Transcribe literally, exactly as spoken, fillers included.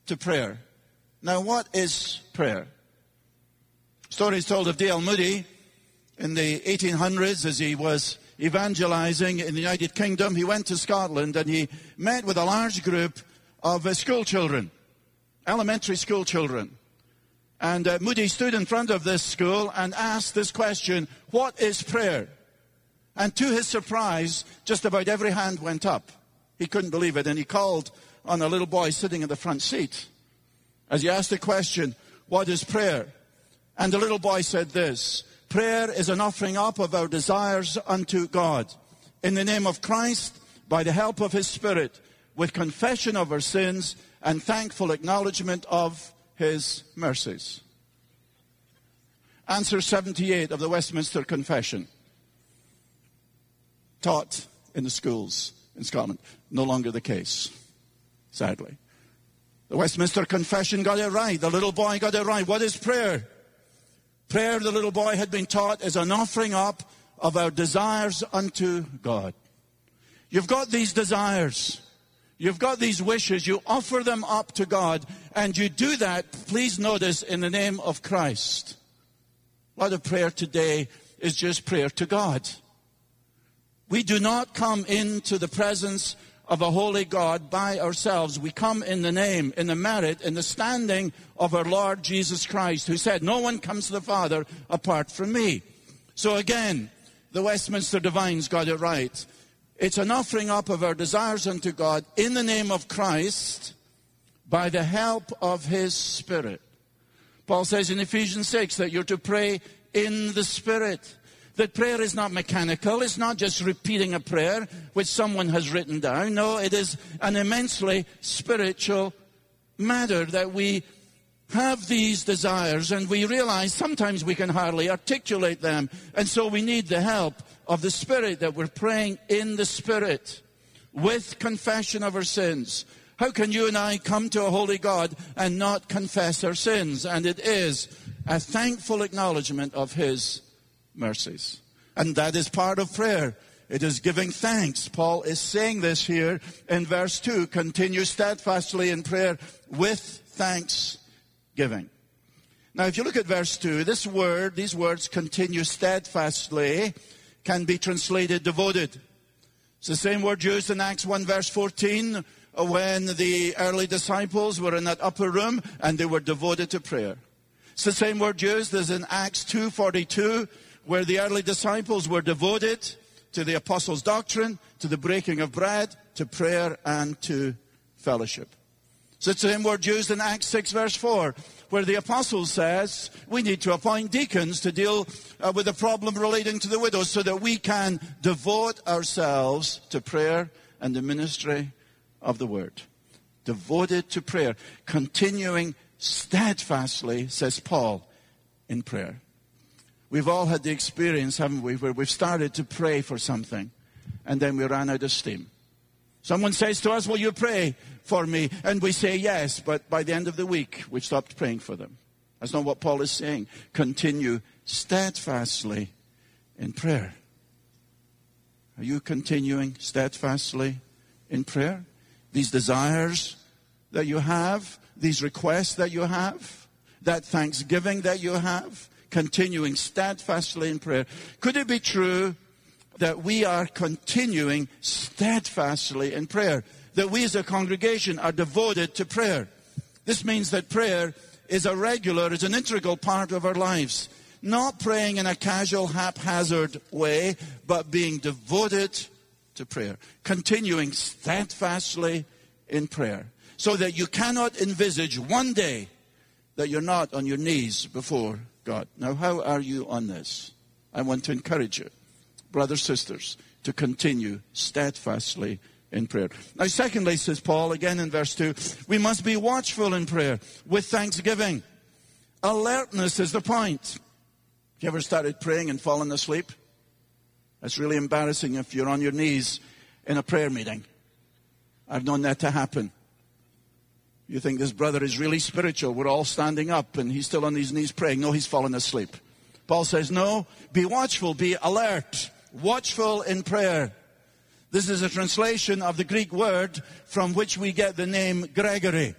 to prayer. Now, what is prayer? Story is told of D L Moody in the eighteen hundreds as he was evangelizing in the United Kingdom. He went to Scotland and he met with a large group of uh, school children, elementary school children. And uh, Moody stood in front of this school and asked this question, what is prayer? And to his surprise, just about every hand went up. He couldn't believe it, and he called on a little boy sitting in the front seat as he asked the question, what is prayer? And the little boy said this, prayer is an offering up of our desires unto God. In the name of Christ, by the help of His Spirit, with confession of our sins and thankful acknowledgement of His mercies. Answer seventy-eight of the Westminster Confession, taught in the schools in Scotland. No longer the case, sadly. The Westminster Confession got it right. The little boy got it right. What is prayer? Prayer, the little boy had been taught, is an offering up of our desires unto God. You've got these desires. You've got these wishes. You offer them up to God. And you do that, please notice, in the name of Christ. A lot of prayer today is just prayer to God. We do not come into the presence of a holy God by ourselves. We come in the name, in the merit, in the standing of our Lord Jesus Christ, who said, no one comes to the Father apart from me. So again, the Westminster Divines got it right. It's an offering up of our desires unto God in the name of Christ by the help of His Spirit. Paul says in Ephesians six that you're to pray in the Spirit. That prayer is not mechanical. It's not just repeating a prayer which someone has written down. No, it is an immensely spiritual matter that we have these desires and we realize sometimes we can hardly articulate them. And so we need the help of the Spirit, that we're praying in the Spirit with confession of our sins. How can you and I come to a holy God and not confess our sins? And it is a thankful acknowledgement of His mercies. And that is part of prayer. It is giving thanks. Paul is saying this here in verse two. Continue steadfastly in prayer with thanksgiving. Now, if you look at verse two, this word, these words, continue steadfastly, can be translated devoted. It's the same word used in Acts one verse fourteen when the early disciples were in that upper room and they were devoted to prayer. It's the same word used as in Acts two forty-two where the early disciples were devoted to the apostles' doctrine, to the breaking of bread, to prayer and to fellowship. So it's the same word used in Acts six verse four where the apostle says we need to appoint deacons to deal uh, with the problem relating to the widows so that we can devote ourselves to prayer and the ministry of the word. Devoted to prayer, continuing steadfastly, says Paul, in prayer. We've all had the experience, haven't we, where we've started to pray for something and then we ran out of steam. Someone says to us, will you pray for me? And we say yes, but by the end of the week, we've stopped praying for them. That's not what Paul is saying. Continue steadfastly in prayer. Are you continuing steadfastly in prayer? These desires that you have, these requests that you have, that thanksgiving that you have, continuing steadfastly in prayer. Could it be true that we are continuing steadfastly in prayer? That we as a congregation are devoted to prayer. This means that prayer is a regular, is an integral part of our lives. Not praying in a casual, haphazard way, but being devoted to prayer. Continuing steadfastly in prayer. So that you cannot envisage one day that you're not on your knees before God. Now, how are you on this? I want to encourage you, brothers, sisters, to continue steadfastly in prayer. Now, secondly, says Paul, again in verse two, we must be watchful in prayer with thanksgiving. Alertness is the point. Have you ever started praying and fallen asleep? That's really embarrassing if you're on your knees in a prayer meeting. I've known that to happen. You think this brother is really spiritual. We're all standing up and he's still on his knees praying. No, he's fallen asleep. Paul says, no, be watchful, be alert, watchful in prayer. This is a translation of the Greek word from which we get the name Gregory.